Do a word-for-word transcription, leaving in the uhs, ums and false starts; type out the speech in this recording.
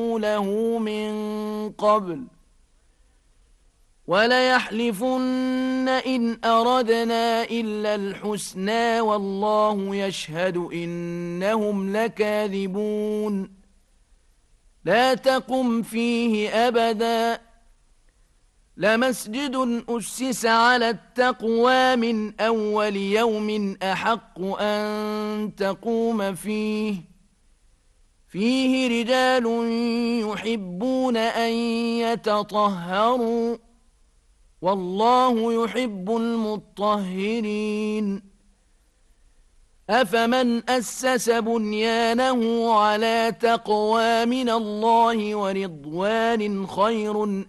له من قبل وليحلفن إن أردنا إلا الحسنى والله يشهد إنهم لكاذبون لا تقم فيه أبدا لمسجد أسس على التقوى من أول يوم أحق أن تقوم فيه فيه رجال يحبون أن يتطهروا والله يحب المطهرين أفمن أسس بنيانه على تقوى من الله ورضوان خير